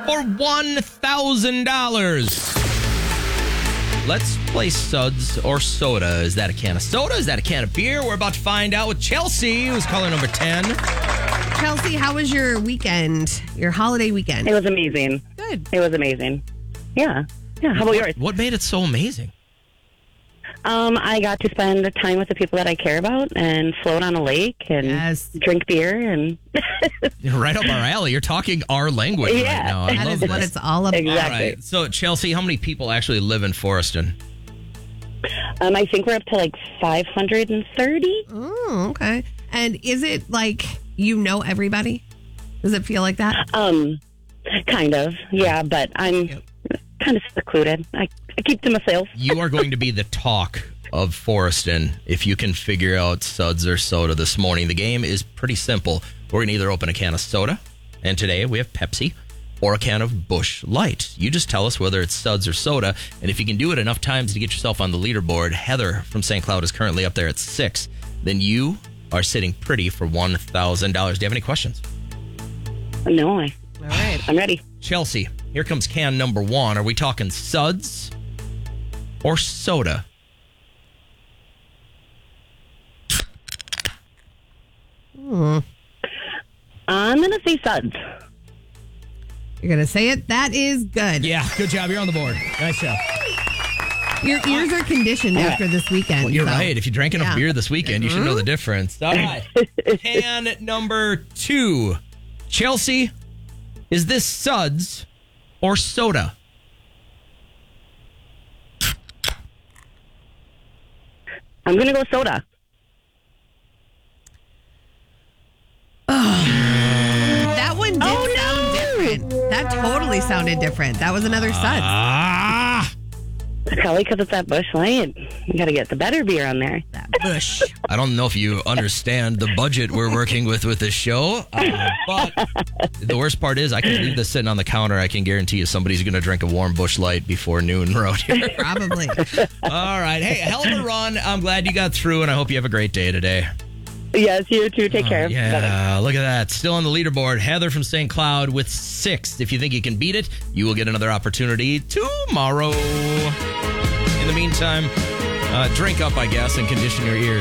for $1,000. Let's play Suds or Soda. Is that a can of soda? Is that a can of beer? We're about to find out with Chelsea, who's caller number 10. Chelsea, how was your weekend? Your holiday weekend? It was amazing. Good. It was amazing. Yeah. Yeah. How about yours? What made it so amazing? I got to spend time with the people that I care about and float on a lake and Yes. drink beer and You're right up our alley. You're talking our language right Yeah. now. I That love is this. what it's all about. Exactly. All right. So, Chelsea, how many people actually live in Forreston? I think we're up to like 530. Oh, okay. And is it like you know everybody? Does it feel like that? Kind of. Yeah, but I'm kind of secluded. I keep to myself. You are going to be the talk of Forreston if you can figure out Suds or Soda this morning. The game is pretty simple. We're going to either open a can of soda, and today we have Pepsi, or a can of Busch Light. You just tell us whether it's Suds or Soda, and if you can do it enough times to get yourself on the leaderboard, Heather from St. Cloud is currently up there at 6, then you are sitting pretty for $1,000. Do you have any questions? No, All right. I'm ready. Chelsea, here comes can number 1. Are we talking Suds or Soda? I'm going to say Suds. You're going to say it? That is good. Yeah, good job. You're on the board. Nice job. Your ears are conditioned after this weekend. Well, you're so- right. If you drank enough Yeah. beer this weekend, you should know the difference. All right. Can number 2. Chelsea, is this Suds or Soda? I'm going to go soda. That one did sound different. That totally sounded different. That was another Suds. Ah! Probably because it's that Busch Light. You got to get the better beer on there. That Bush. I don't know if you understand the budget we're working with this show, but the worst part is I can leave this sitting on the counter. I can guarantee you somebody's going to drink a warm Busch Light before noon around here. Probably. All right. Hey, hell of a run. I'm glad you got through, and I hope you have a great day today. Yes, you too. Take care. Bye-bye. Yeah, look at that. Still on the leaderboard, Heather from St. Cloud with 6. If you think you can beat it, you will get another opportunity tomorrow. In the meantime, drink up, I guess, and condition your ears.